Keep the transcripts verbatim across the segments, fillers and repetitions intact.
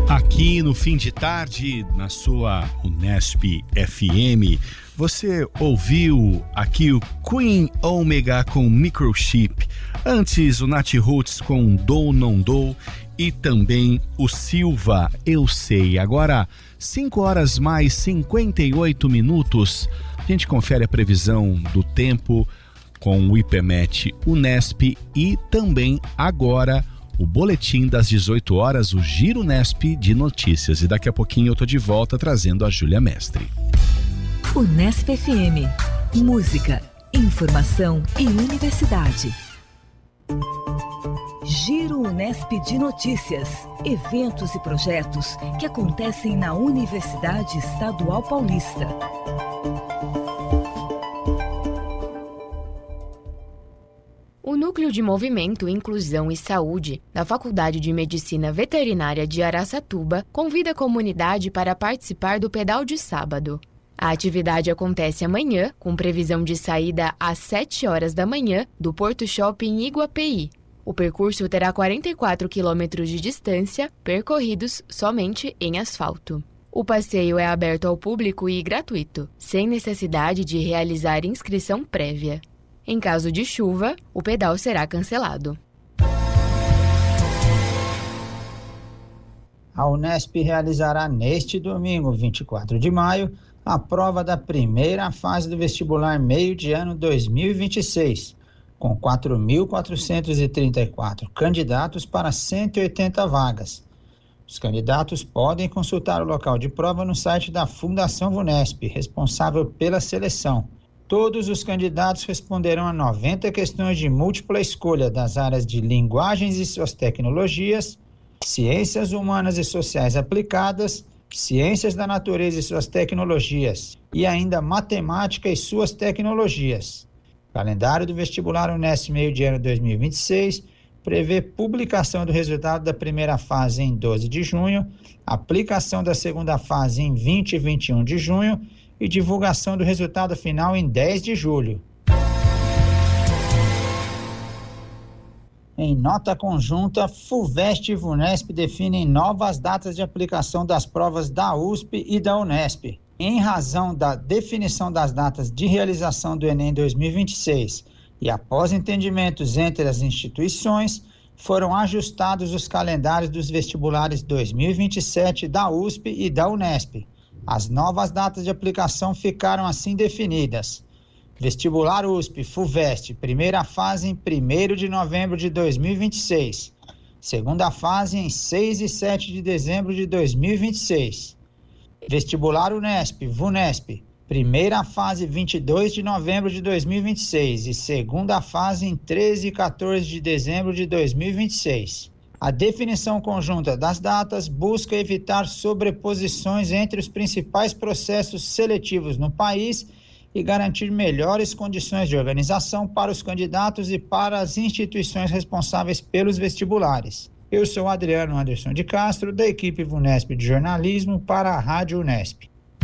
Aqui no fim de tarde, na sua Unesp F M, você ouviu aqui o Queen Omega com Microchip, antes o Nat Roots com Dou Não Dou e também o Silva, Eu Sei. Agora, cinco horas mais cinquenta e oito minutos, a gente confere a previsão do tempo com o IPMET Unesp e também agora o boletim das dezoito horas, o Giro Unesp de notícias. E daqui a pouquinho eu tô de volta trazendo a Júlia Mestre. Unesp F M. Música, informação e universidade. Giro Unesp de notícias. Eventos e projetos que acontecem na Universidade Estadual Paulista. O Núcleo de Movimento, Inclusão e Saúde da Faculdade de Medicina Veterinária de Araçatuba convida a comunidade para participar do pedal de sábado. A atividade acontece amanhã, com previsão de saída às sete horas da manhã do Porto Shopping Iguapeí. O percurso terá quarenta e quatro quilômetros de distância, percorridos somente em asfalto. O passeio é aberto ao público e gratuito, sem necessidade de realizar inscrição prévia. Em caso de chuva, o pedal será cancelado. A Unesp realizará neste domingo, vinte e quatro de maio, a prova da primeira fase do vestibular meio de ano dois mil e vinte e seis, com quatro mil quatrocentos e trinta e quatro candidatos para cento e oitenta vagas. Os candidatos podem consultar o local de prova no site da Fundação Vunesp, responsável pela seleção. Todos os candidatos responderão a noventa questões de múltipla escolha das áreas de linguagens e suas tecnologias, ciências humanas e sociais aplicadas, ciências da natureza e suas tecnologias, e ainda matemática e suas tecnologias. O calendário do vestibular Unesp meio de ano dois mil e vinte e seis prevê publicação do resultado da primeira fase em doze de junho, aplicação da segunda fase em vinte e vinte e um de junho, e divulgação do resultado final em dez de julho. Em nota conjunta, FUVEST e VUNESP definem novas datas de aplicação das provas da U S P e da Unesp. Em razão da definição das datas de realização do Enem dois mil e vinte e seis e após entendimentos entre as instituições, foram ajustados os calendários dos vestibulares dois mil e vinte e sete da U S P e da Unesp. As novas datas de aplicação ficaram assim definidas. Vestibular U S P, FUVEST, primeira fase em primeiro de novembro de dois mil e vinte e seis. Segunda fase em seis e sete de dezembro de dois mil e vinte e seis. Vestibular Unesp, VUNESP, primeira fase vinte e dois de novembro de dois mil e vinte e seis e segunda fase em treze e quatorze de dezembro de dois mil e vinte e seis. A definição conjunta das datas busca evitar sobreposições entre os principais processos seletivos no país e garantir melhores condições de organização para os candidatos e para as instituições responsáveis pelos vestibulares. Eu sou Adriano Anderson de Castro, da equipe VUNESP de jornalismo para a Rádio Unesp.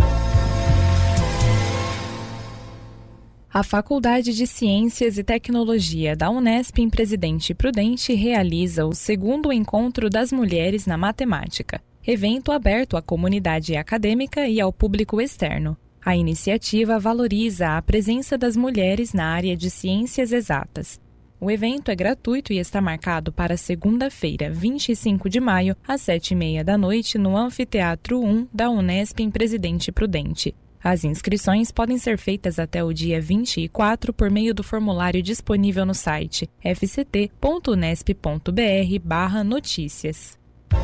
A Faculdade de Ciências e Tecnologia da Unesp em Presidente Prudente realiza o segundo encontro das mulheres na matemática, evento aberto à comunidade acadêmica e ao público externo. A iniciativa valoriza a presença das mulheres na área de ciências exatas. O evento é gratuito e está marcado para segunda-feira, vinte e cinco de maio, às sete e meia da noite, no Anfiteatro um da Unesp em Presidente Prudente. As inscrições podem ser feitas até o dia vinte e quatro por meio do formulário disponível no site f c t ponto unesp ponto b r barra notícias.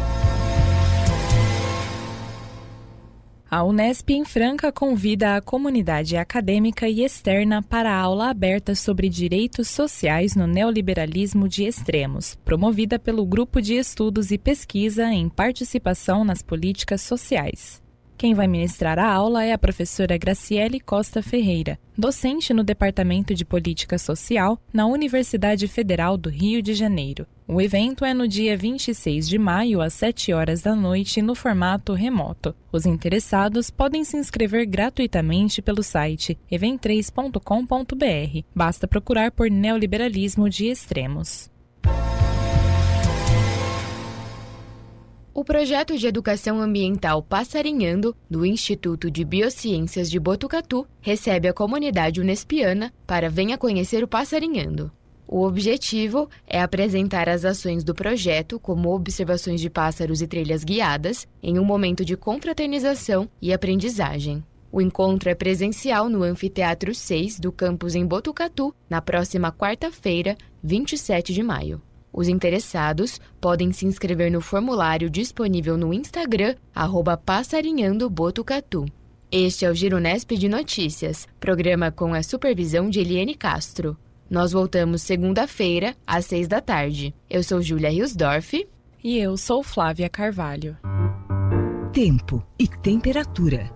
A Unesp em Franca convida a comunidade acadêmica e externa para a aula aberta sobre direitos sociais no neoliberalismo de extremos, promovida pelo Grupo de Estudos e Pesquisa em Participação nas Políticas Sociais. Quem vai ministrar a aula é a professora Graciele Costa Ferreira, docente no Departamento de Política Social na Universidade Federal do Rio de Janeiro. O evento é no dia vinte e seis de maio, às sete horas da noite, no formato remoto. Os interessados podem se inscrever gratuitamente pelo site event três ponto com ponto b r. Basta procurar por Neoliberalismo de Extremos. O projeto de educação ambiental Passarinhando, do Instituto de Biociências de Botucatu, recebe a comunidade unespiana para Venha Conhecer o Passarinhando. O objetivo é apresentar as ações do projeto, como observações de pássaros e trilhas guiadas, em um momento de confraternização e aprendizagem. O encontro é presencial no Anfiteatro seis do campus em Botucatu, na próxima quarta-feira, vinte e sete de maio. Os interessados podem se inscrever no formulário disponível no Instagram, arroba passarinhando Botucatu. Este é o Gironesp de Notícias, programa com a supervisão de Eliane Castro. Nós voltamos segunda-feira, às seis da tarde. Eu sou Júlia Hilsdorf. E eu sou Flávia Carvalho. Tempo e temperatura.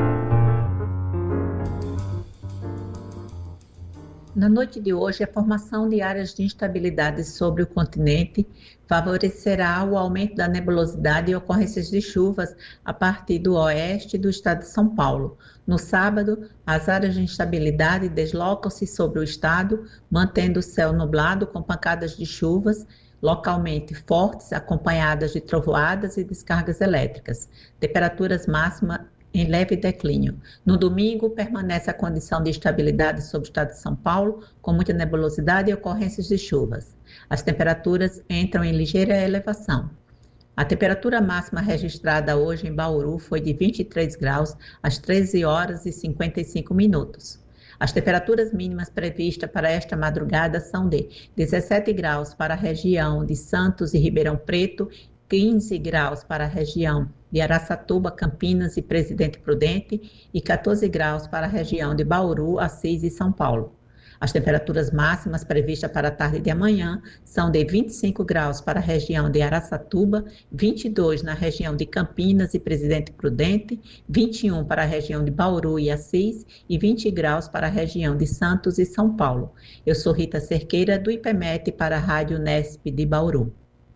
Na noite de hoje, a formação de áreas de instabilidade sobre o continente favorecerá o aumento da nebulosidade e ocorrências de chuvas a partir do oeste do estado de São Paulo. No sábado, as áreas de instabilidade deslocam-se sobre o estado, mantendo o céu nublado com pancadas de chuvas localmente fortes, acompanhadas de trovoadas e descargas elétricas. Temperaturas máximas em leve declínio. No domingo, permanece a condição de estabilidade sobre o estado de São Paulo, com muita nebulosidade e ocorrências de chuvas. As temperaturas entram em ligeira elevação. A temperatura máxima registrada hoje em Bauru foi de vinte e três graus, às treze horas e cinquenta e cinco minutos. As temperaturas mínimas previstas para esta madrugada são de dezessete graus para a região de Santos e Ribeirão Preto, quinze graus para a região de Araçatuba, Campinas e Presidente Prudente e quatorze graus para a região de Bauru, Assis e São Paulo. As temperaturas máximas previstas para a tarde de amanhã são de vinte e cinco graus para a região de Araçatuba, vinte e dois na região de Campinas e Presidente Prudente, vinte e um para a região de Bauru e Assis e vinte graus para a região de Santos e São Paulo. Eu sou Rita Cerqueira, do IPMET para a Rádio Unesp de Bauru.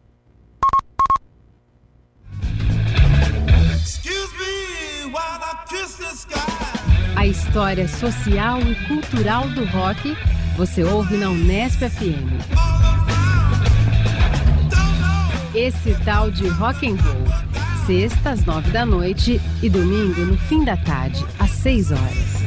A história social e cultural do rock você ouve na Unesp F M. Esse tal de rock and roll, sexta às nove da noite e domingo no fim da tarde, às seis horas.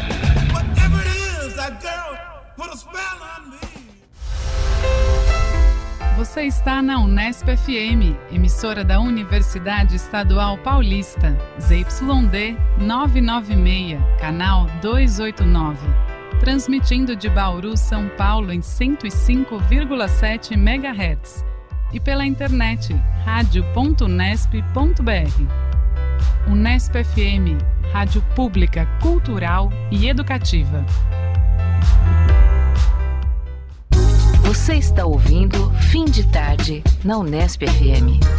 Você está na Unesp F M, emissora da Universidade Estadual Paulista, Z Y D novecentos e noventa e seis, canal duzentos e oitenta e nove. Transmitindo de Bauru, São Paulo, em cento e cinco vírgula sete megahertz. E pela internet, rádio ponto unesp ponto b r. Unesp F M, rádio pública, cultural e educativa. Você está ouvindo Fim de Tarde na Unesp F M.